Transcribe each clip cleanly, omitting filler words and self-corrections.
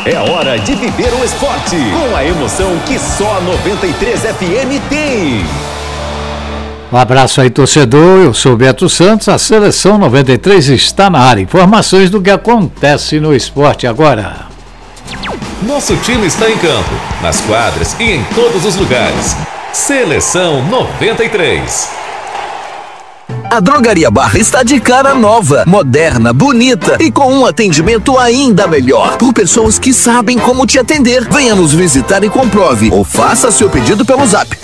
É hora de viver o esporte com a emoção que só a 93 FM tem. Um abraço aí, torcedor. Eu sou Beto Santos. A Seleção 93 está na área. Informações do que acontece no esporte agora. Nosso time está em campo, nas quadras e em todos os lugares. Seleção 93. A Drogaria Barra está de cara nova, moderna, bonita e com um atendimento ainda melhor, por pessoas que sabem como te atender. Venha nos visitar e comprove, ou faça seu pedido pelo Zap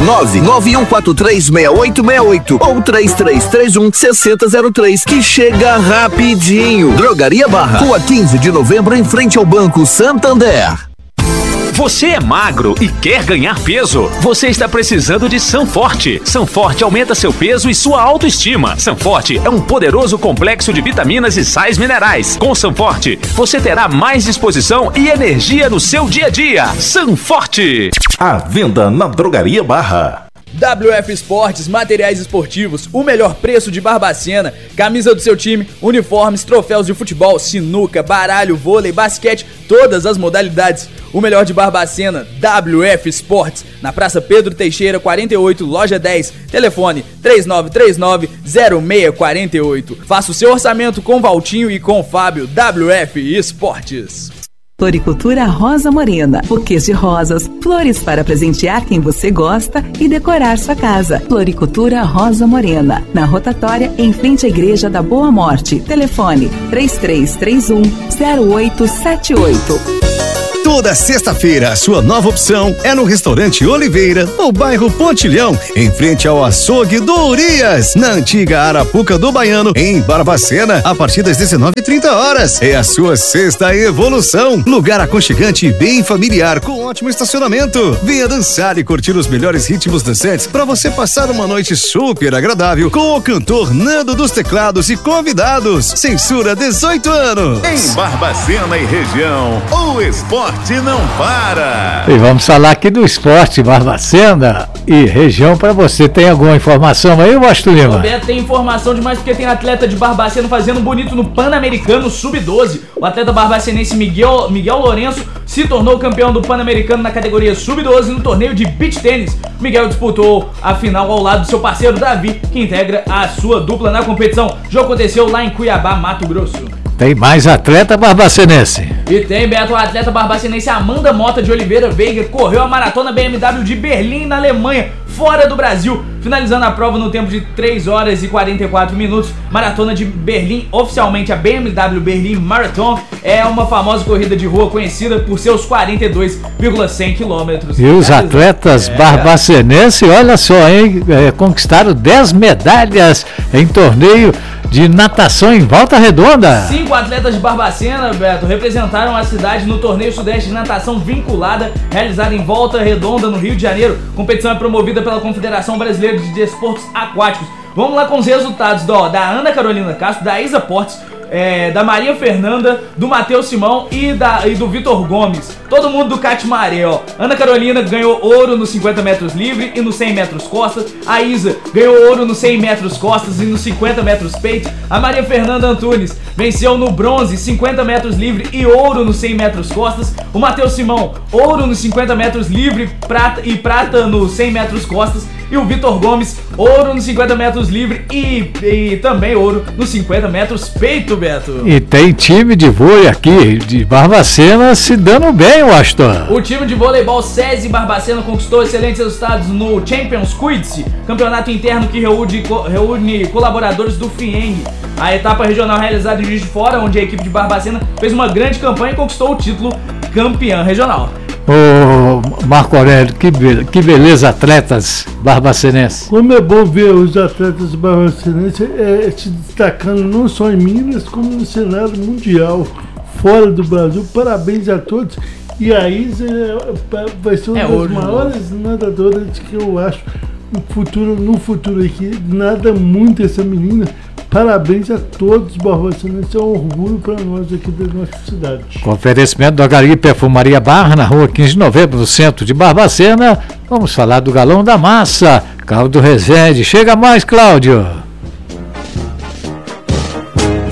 991436868 ou 3331-6003, que chega rapidinho. Drogaria Barra, Rua 15 de Novembro, em frente ao Banco Santander. Você é magro e quer ganhar peso? Você está precisando de Sanforte. Sanforte aumenta seu peso e sua autoestima. Sanforte é um poderoso complexo de vitaminas e sais minerais. Com Sanforte, você terá mais disposição e energia no seu dia a dia. Sanforte. À venda na Drogaria Barra. WF Esportes, materiais esportivos, o melhor preço de Barbacena, camisa do seu time, uniformes, troféus de futebol, sinuca, baralho, vôlei, basquete, todas as modalidades. O melhor de Barbacena, WF Esportes, na Praça Pedro Teixeira, 48, loja 10, telefone 3939-0648. Faça o seu orçamento com Valtinho e com Fábio. WF Esportes. Floricultura Rosa Morena, buquês de rosas, flores para presentear quem você gosta e decorar sua casa. Floricultura Rosa Morena, na rotatória em frente à Igreja da Boa Morte. Telefone 3331-0878. Toda sexta-feira, a sua nova opção é no Restaurante Oliveira, no bairro Pontilhão, em frente ao açougue do Urias, na antiga Arapuca do Baiano, em Barbacena, a partir das 19h30. É a sua sexta evolução. Lugar aconchegante e bem familiar, com ótimo estacionamento. Venha dançar e curtir os melhores ritmos dançantes para você passar uma noite super agradável com o cantor Nando dos Teclados e convidados. Censura 18 anos. Em Barbacena e região, o esporte não para. E vamos falar aqui do esporte, Barbacena e região para você. Tem alguma informação aí, Washington Lima? Roberto, tem informação demais porque tem atleta de Barbacena fazendo bonito no Pan-Americano Sub-12. O atleta barbacenense Miguel Lourenço se tornou campeão do Pan-Americano na categoria Sub-12 no torneio de beach tênis. Miguel disputou a final ao lado do seu parceiro Davi, que integra a sua dupla na competição. O jogo aconteceu lá em Cuiabá, Mato Grosso. Tem mais atleta barbacenense. E tem, Beto, a atleta barbacenense Amanda Mota de Oliveira Veiga correu a maratona BMW de Berlim, na Alemanha, fora do Brasil, finalizando a prova no tempo de 3 horas e 44 minutos. Maratona de Berlim, oficialmente a BMW Berlim Marathon, é uma famosa corrida de rua conhecida por seus 42,100 quilômetros. E os atletas barbacenenses, olha só, hein, conquistaram 10 medalhas em torneio de natação em Volta Redonda. 5 atletas de Barbacena, Beto, representaram a cidade no torneio Sudeste de natação vinculada, realizado em Volta Redonda, no Rio de Janeiro. A competição é promovida pela Confederação Brasileira de Desportos Aquáticos. Vamos lá com os resultados da Ana Carolina Castro, da Isa Portes, da Maria Fernanda, do Matheus Simão e do Vitor Gomes. Todo mundo do Catimaré, ó. Ana Carolina ganhou ouro nos 50 metros livre e nos 100 metros costas. A Isa ganhou ouro nos 100 metros costas e nos 50 metros peito. A Maria Fernanda Antunes venceu no bronze 50 metros livre e ouro nos 100 metros costas. O Matheus Simão, ouro nos 50 metros livre e prata nos 100 metros costas. E o Vitor Gomes, ouro nos 50 metros livre e também ouro nos 50 metros peito, Beto. E tem time de vôlei aqui de Barbacena se dando bem, Washington. O time de voleibol SESI Barbacena conquistou excelentes resultados no Champions Quiz, campeonato interno que reúne colaboradores do FIENG. A etapa regional realizada em Juiz de Fora, onde a equipe de Barbacena fez uma grande campanha e conquistou o título campeã regional. Ô Marco Aurélio, que beleza, atletas barbacenenses. Como é bom ver os atletas barbacenenses se destacando não só em Minas, como no cenário mundial, fora do Brasil. Parabéns a todos. E a Isa vai ser uma das maiores nadadoras que eu acho no futuro aqui. Nada muito essa menina. Parabéns a todos, Barbacenenses, é um orgulho para nós aqui da nossa cidade. Oferecimento da Galeria Perfumaria Barra, na rua 15 de novembro, no centro de Barbacena. Vamos falar do Galão da Massa, Cláudio Rezende. Chega mais, Cláudio.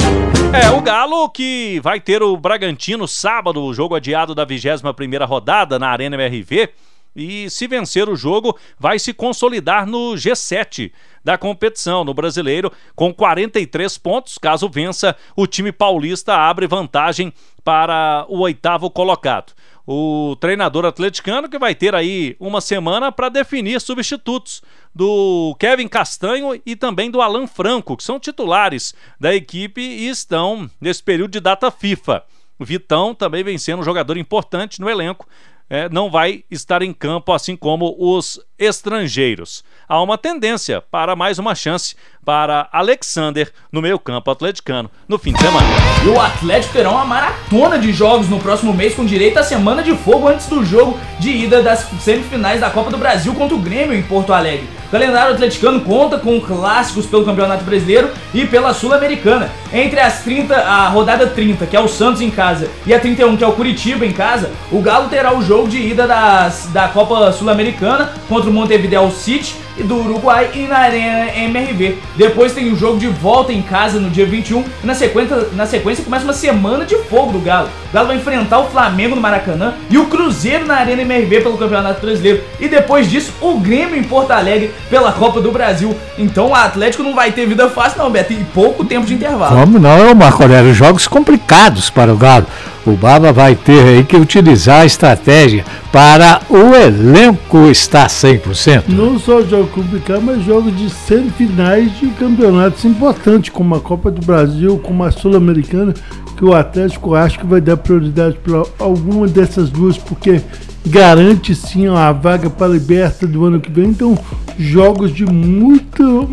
O Galo que vai ter o Bragantino sábado, o jogo adiado da 21ª rodada na Arena MRV, e se vencer o jogo vai se consolidar no G7 da competição, no Brasileiro, com 43 pontos. Caso vença, o time paulista abre vantagem para o 8º colocado. O treinador atleticano que vai ter aí uma semana para definir substitutos do Kevin Castanho e também do Alan Franco, que são titulares da equipe e estão nesse período de data FIFA. O Vitão também vem sendo um jogador importante no elenco, não vai estar em campo, assim como os estrangeiros. Há uma tendência para mais uma chance para Alexander no meio-campo atleticano no fim de semana. E o Atlético terá uma maratona de jogos no próximo mês, com direito à semana de fogo antes do jogo de ida das semifinais da Copa do Brasil contra o Grêmio em Porto Alegre. O calendário atleticano conta com clássicos pelo Campeonato Brasileiro e pela Sul-Americana. Entre a rodada 30, que é o Santos em casa, e a 31, que é o Curitiba em casa, o Galo terá o jogo de ida da Copa Sul-Americana contra o Montevideo City e do Uruguai e na Arena MRV. Depois tem o jogo de volta em casa no dia 21 e na sequência começa uma semana de fogo do Galo. O Galo vai enfrentar o Flamengo no Maracanã e o Cruzeiro na Arena MRV pelo Campeonato Brasileiro. E depois disso, o Grêmio em Porto Alegre pela Copa do Brasil. Então o Atlético não vai ter vida fácil não, Beto, e pouco tempo de intervalo. Como não, Marco Aurélio? Jogos complicados para o Galo. O Baba vai ter aí que utilizar a estratégia para o elenco estar 100%. Não só jogos complicados, mas jogos de semifinais de campeonatos importantes, como a Copa do Brasil, como a Sul-Americana, que o Atlético acho que vai dar prioridade para alguma dessas duas, porque garante sim a vaga para a Liberta do ano que vem. Então, jogos de muito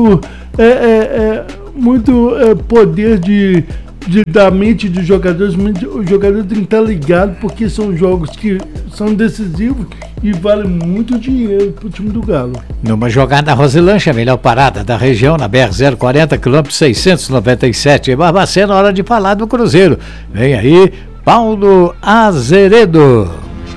poder da mente dos jogadores. O jogador tem que estar ligado, porque são jogos que são decisivos e valem muito dinheiro para o time do Galo. Numa jogada Rosilândia, a melhor parada da região, na BR-040, quilômetro 697, em Barbacena, hora de falar do Cruzeiro. Vem aí, Paulo Azeredo.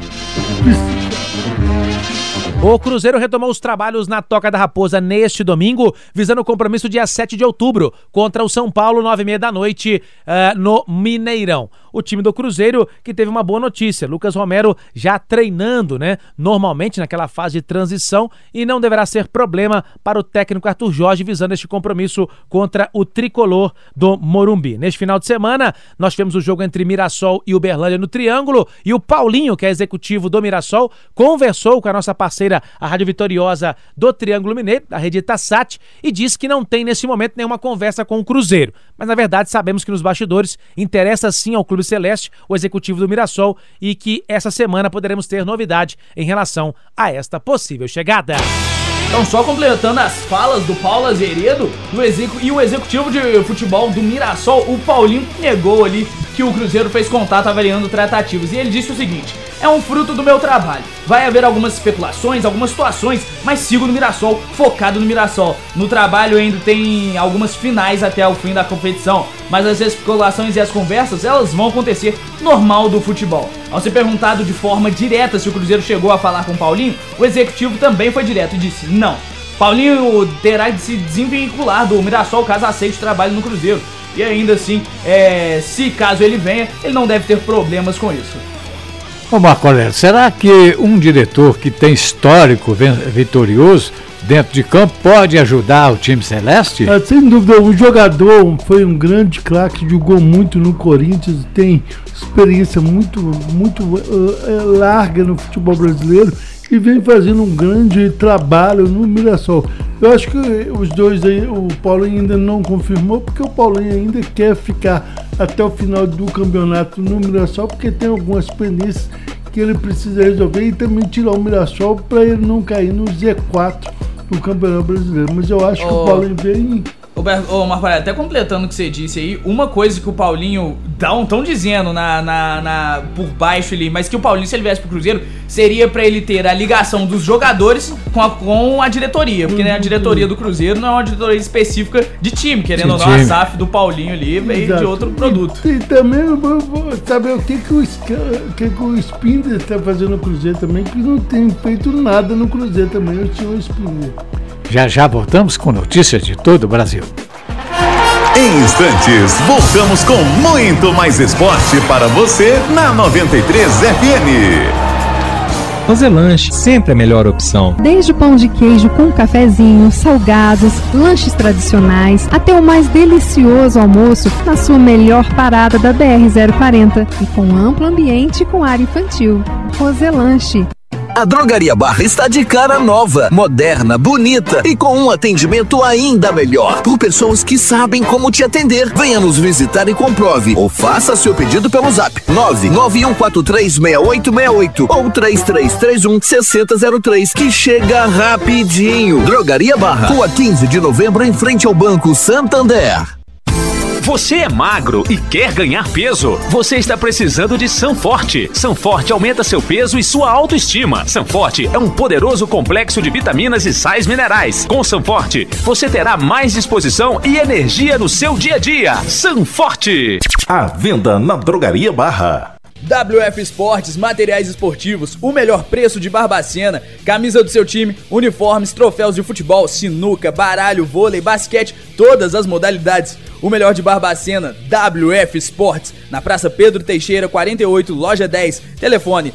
O Cruzeiro retomou os trabalhos na Toca da Raposa neste domingo, visando o compromisso dia 7 de outubro, contra o São Paulo, 9h30 da noite, no Mineirão. O time do Cruzeiro, que teve uma boa notícia, Lucas Romero já treinando, normalmente naquela fase de transição, e não deverá ser problema para o técnico Arthur Jorge, visando este compromisso contra o tricolor do Morumbi. Neste final de semana, nós tivemos o jogo entre Mirassol e Uberlândia no Triângulo, e o Paulinho, que é executivo do Mirassol, conversou com a nossa parceira, a Rádio Vitoriosa do Triângulo Mineiro, da rede Itassat, e disse que não tem nesse momento nenhuma conversa com o Cruzeiro. Mas na verdade sabemos que nos bastidores interessa sim ao Clube Celeste, o executivo do Mirassol, e que essa semana poderemos ter novidade em relação a esta possível chegada. Então, só completando as falas do Paulo Azeredo e o executivo de futebol do Mirassol, o Paulinho, negou ali que o Cruzeiro fez contato avaliando tratativas. E ele disse o seguinte: é um fruto do meu trabalho. Vai haver algumas especulações, algumas situações, mas sigo no Mirassol, focado no Mirassol. No trabalho ainda tem algumas finais até o fim da competição, mas as especulações e as conversas, elas vão acontecer normal do futebol. Ao ser perguntado de forma direta se o Cruzeiro chegou a falar com o Paulinho, o executivo também foi direto e disse: não. Paulinho terá de se desvincular do Mirassol caso aceite trabalho no Cruzeiro. E ainda assim, se caso ele venha, ele não deve ter problemas com isso. Ô Marco Aurélio, será que um diretor que tem histórico vitorioso dentro de campo pode ajudar o time celeste? Sem dúvida, o jogador foi um grande craque, jogou muito no Corinthians, tem experiência muito larga no futebol brasileiro e vem fazendo um grande trabalho no Mirassol. Eu acho que os dois aí, o Paulinho ainda não confirmou, porque o Paulinho ainda quer ficar até o final do campeonato no Mirassol, porque tem algumas pendências que ele precisa resolver e também tirar o Mirassol para ele não cair no Z4 do Campeonato Brasileiro. Mas eu acho que o Paulinho vem... Ô Marco Aurélio, até completando o que você disse aí, uma coisa que o Paulinho estão dizendo por baixo ali, mas que o Paulinho, se ele viesse pro Cruzeiro, seria pra ele ter a ligação dos jogadores com a diretoria, porque a diretoria do Cruzeiro não é uma diretoria específica de time, querendo ou não, a SAF do Paulinho ali veio de outro produto. E também saber o que o Spindler está fazendo no Cruzeiro também, que não tem feito nada no Cruzeiro também, o senhor Spindler. Já voltamos com notícias de todo o Brasil. Em instantes, voltamos com muito mais esporte para você na 93 FM. Roselanche, sempre a melhor opção. Desde o pão de queijo com cafezinho, salgados, lanches tradicionais, até o mais delicioso almoço na sua melhor parada da BR-040 e com amplo ambiente com área infantil. Roselanche. A Drogaria Barra está de cara nova, moderna, bonita e com um atendimento ainda melhor. Por pessoas que sabem como te atender. Venha nos visitar e comprove. Ou faça seu pedido pelo zap 991436868 ou 3331-6003, que chega rapidinho. Drogaria Barra, Rua 15 de Novembro, em frente ao Banco Santander. Você é magro e quer ganhar peso? Você está precisando de Sanforte. Sanforte aumenta seu peso e sua autoestima. Sanforte é um poderoso complexo de vitaminas e sais minerais. Com Sanforte, você terá mais disposição e energia no seu dia a dia. Sanforte. À venda na Drogaria Barra. WF Esportes, materiais esportivos, o melhor preço de Barbacena, camisa do seu time, uniformes, troféus de futebol, sinuca, baralho, vôlei, basquete, todas as modalidades. O melhor de Barbacena, WF Esportes, na Praça Pedro Teixeira, 48, loja 10, telefone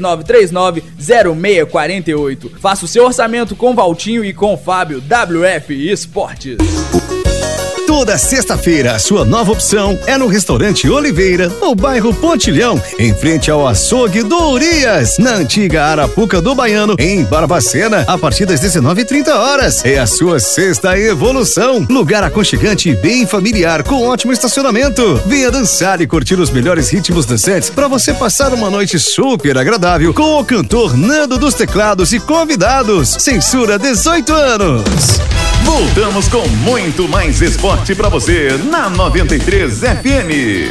3939-0648. Faça o seu orçamento com Valtinho e com Fábio. WF Esportes. Toda sexta-feira, a sua nova opção é no Restaurante Oliveira, no bairro Pontilhão, em frente ao açougue do Urias, na antiga Arapuca do Baiano, em Barbacena, a partir das 19h30. É a sua sexta evolução. Lugar aconchegante e bem familiar, com ótimo estacionamento. Venha dançar e curtir os melhores ritmos dançantes para você passar uma noite super agradável com o cantor Nando dos Teclados e convidados. Censura 18 anos. Voltamos com muito mais esporte para você na 93 FM.